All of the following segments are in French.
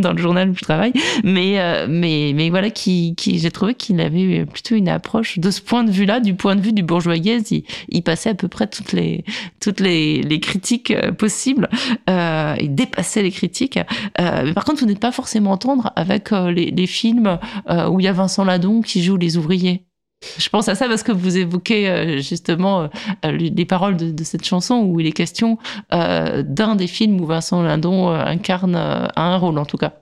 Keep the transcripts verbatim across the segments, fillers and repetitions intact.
dans le journal où je travaille, mais euh, mais mais voilà, qui qui j'ai trouvé qu'il avait plutôt une approche de ce point de vue-là, du point de vue du bourgeoisien, il, il passait à peu près toutes les toutes les les critiques possibles, euh, il dépassait les critiques. Euh, mais par contre, vous n'êtes pas forcément tendre avec euh, les les films euh, où il y a Vincent Ladon qui joue les ouvriers. Je pense à ça parce que vous évoquez euh, justement euh, les paroles de, de cette chanson où il est question euh, d'un des films où Vincent Lindon euh, incarne euh, un rôle en tout cas.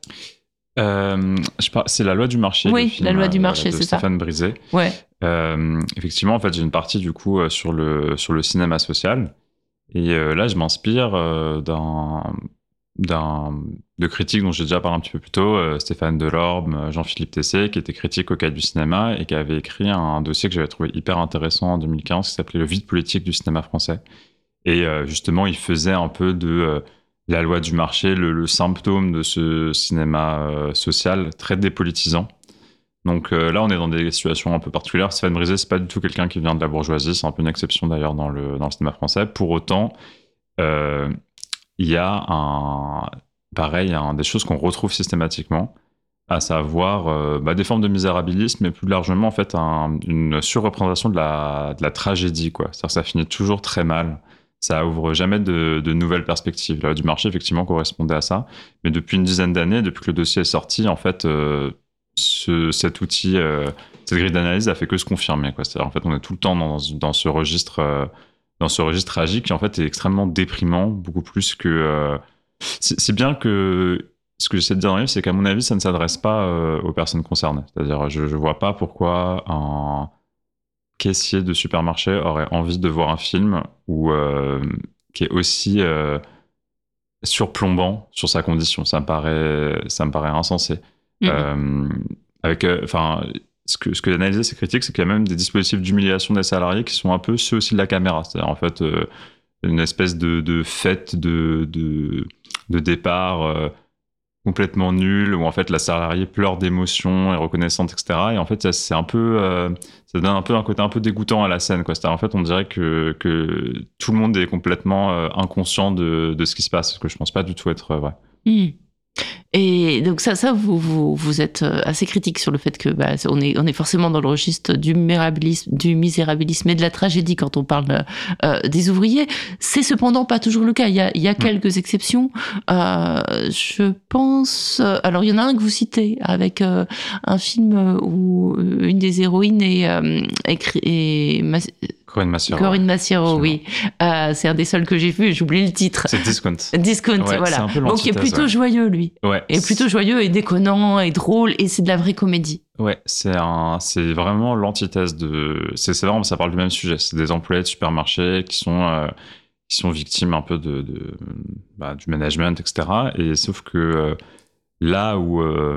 Euh, je par... C'est La loi du marché. Oui, film, La loi du marché, euh, de c'est Stéphane ça. Brisé. Ouais. Euh, effectivement, en fait, j'ai une partie du coup euh, sur le sur le cinéma social et euh, là, je m'inspire euh, d'un d'un de critiques dont j'ai déjà parlé un petit peu plus tôt, euh, Stéphane Delorme, Jean-Philippe Tessé, qui était critique au Cahier du cinéma et qui avait écrit un dossier que j'avais trouvé hyper intéressant en deux mille quinze qui s'appelait Le vide politique du cinéma français. Et euh, justement, il faisait un peu de euh, la loi du marché, le, le symptôme de ce cinéma euh, social très dépolitisant. Donc euh, là, on est dans des situations un peu particulières. Stéphane Brisé, c'est pas du tout quelqu'un qui vient de la bourgeoisie, c'est un peu une exception d'ailleurs dans le, dans le cinéma français. Pour autant, euh, il y a un, pareil, un, des choses qu'on retrouve systématiquement, à savoir euh, bah, des formes de misérabilisme, mais plus largement en fait un, une surreprésentation de la, de la tragédie, quoi. C'est-à-dire que ça finit toujours très mal. Ça ouvre jamais de, de nouvelles perspectives. La loi du marché, effectivement, correspondait à ça. Mais depuis une dizaine d'années, depuis que le dossier est sorti, en fait, euh, ce, cet outil, euh, cette grille d'analyse a fait que se confirmer, quoi. C'est-à-dire, en fait, on est tout le temps dans, dans ce registre, euh, dans ce registre tragique qui, en fait, est extrêmement déprimant, beaucoup plus que. Euh, c'est, c'est bien que ce que j'essaie de dire dans le livre, c'est qu'à mon avis, ça ne s'adresse pas euh, aux personnes concernées. C'est-à-dire, je ne vois pas pourquoi un caissier de supermarché aurait envie de voir un film où, euh, qui est aussi euh, surplombant sur sa condition. Ça me paraît, ça me paraît insensé. Mmh. Euh, avec, enfin, euh, ce que ce que analysé ces critiques, c'est qu'il y a même des dispositifs d'humiliation des salariés qui sont un peu ceux aussi de la caméra. C'est-à-dire en fait euh, une espèce de, de fête de de, de départ. Euh, complètement nul, où en fait la salariée pleure d'émotion, est reconnaissante, et cetera. Et en fait, ça, c'est un peu, euh, ça donne un peu un côté un peu dégoûtant à la scène, quoi. C'est-à-dire, en fait, on dirait que, que tout le monde est complètement euh, inconscient de, de ce qui se passe, ce que je pense pas du tout être vrai. Mmh. Et donc ça, ça vous, vous, vous êtes assez critique sur le fait que bah, on est, on est forcément dans le registre du misérabilisme, du misérabilisme et de la tragédie quand on parle euh, des ouvriers. C'est cependant pas toujours le cas. Il y a, il y a quelques mmh. exceptions. Euh, je pense. Alors il y en a un que vous citez avec euh, un film où une des héroïnes est euh, écrit. Est, Corinne Massiero. Corinne Massiero, oui. Euh, c'est un des seuls que j'ai vu, j'oublie le titre. C'est Discount. Discount, ouais, voilà. C'est un peu donc il est plutôt ouais. joyeux, lui. Ouais. Et plutôt joyeux et déconnant et drôle, et c'est de la vraie comédie. Ouais, c'est, un, c'est vraiment l'antithèse de... C'est, c'est vraiment, ça parle du même sujet. C'est des employés de supermarché qui sont, euh, qui sont victimes un peu de, de, bah, du management, et cetera. Et sauf que euh, là où, euh,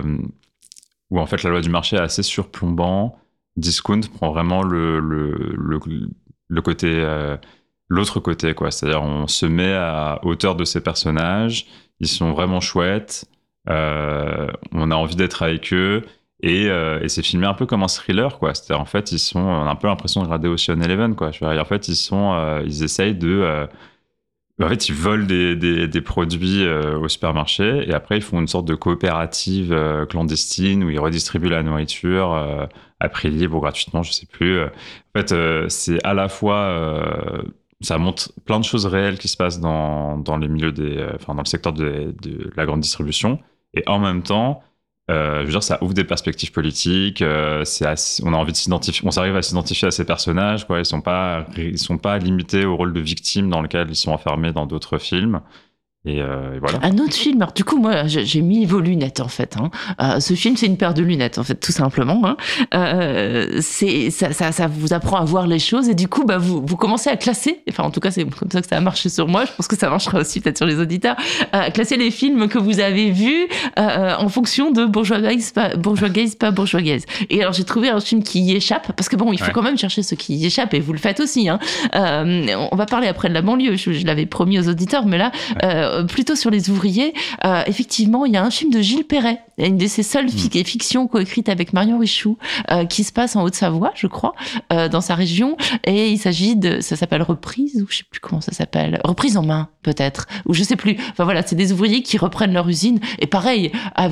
où en fait la loi du marché est assez surplombant, Discount prend vraiment le, le, le, le côté, euh, l'autre côté, quoi. C'est-à-dire, on se met à hauteur de ces personnages, ils sont vraiment chouettes, euh, on a envie d'être avec eux, et, euh, et c'est filmé un peu comme un thriller, quoi. C'est-à-dire, en fait, ils sont, on a un peu l'impression de regarder Ocean Eleven, quoi. Je veux dire, en fait, ils sont, euh, ils essayent de, euh, en fait, ils volent des, des, des produits euh, au supermarché, et après, ils font une sorte de coopérative euh, clandestine où ils redistribuent la nourriture euh, à prix libre ou gratuitement, je sais plus. En fait, euh, c'est à la fois, euh, ça montre plein de choses réelles qui se passent dans, dans les milieux des, euh, enfin, dans le secteur de, de la grande distribution, et en même temps, euh, je veux dire, ça ouvre des perspectives politiques. Euh, c'est assez, on a envie de s'identifier, on s'arrive à s'identifier à ces personnages, quoi. Ils sont pas, ils sont pas limités au rôle de victime dans lequel ils sont enfermés dans d'autres films. Et, euh, et voilà. Un autre film, alors du coup, moi, j'ai mis vos lunettes, en fait. Hein. Euh, ce film, c'est une paire de lunettes, en fait, tout simplement. Hein. Euh, c'est, ça, ça, ça vous apprend à voir les choses, et du coup, bah, vous, vous commencez à classer, enfin, en tout cas, c'est comme ça que ça a marché sur moi, je pense que ça marchera aussi peut-être sur les auditeurs, euh, classer les films que vous avez vus euh, en fonction de bourgeoisie, pas bourgeoisie, pas bourgeoisie. Et alors, j'ai trouvé un film qui y échappe, parce que bon, il faut ouais. quand même chercher ce qui y échappe, et vous le faites aussi. Hein. Euh, on va parler après de la banlieue, je, je l'avais promis aux auditeurs, mais là... Ouais. Euh, plutôt sur les ouvriers, euh, effectivement, il y a un film de Gilles Perret, une de ses seules mmh. fictions coécrites avec Marion Richoux, euh, qui se passe en Haute-Savoie, je crois, euh, dans sa région, et il s'agit de, ça s'appelle Reprise, ou je sais plus comment ça s'appelle, Reprise en main, peut-être, ou je sais plus. Enfin voilà, c'est des ouvriers qui reprennent leur usine, et pareil, avec